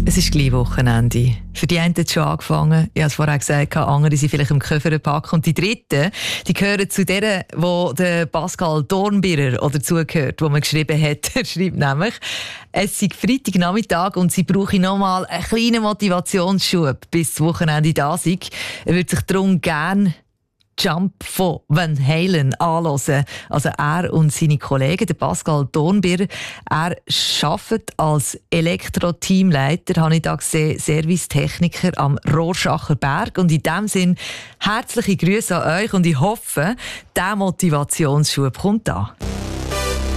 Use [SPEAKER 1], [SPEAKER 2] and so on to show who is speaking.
[SPEAKER 1] Es ist gleich Wochenende. Für die einen hat es schon angefangen. Ich habe es vorher gesagt, andere sind vielleicht im Koffer packen. Und die Dritten, die gehören zu denen, wo der Pascal Dornbirrer oder zugehört, wo man geschrieben hat. Er schreibt nämlich, es sei Freitagnachmittag und sie brauche nochmal einen kleinen Motivationsschub, bis das Wochenende da sei. Er würde sich darum gerne Jump von Van Halen anhören. Also er und seine Kollegen, der Pascal Dornbirrer, er arbeitet als Elektro-Teamleiter, habe ich da gesehen, Servicetechniker am Rorschacher Berg. Und in diesem Sinn herzliche Grüße an euch und ich hoffe, dieser Motivationsschub kommt da.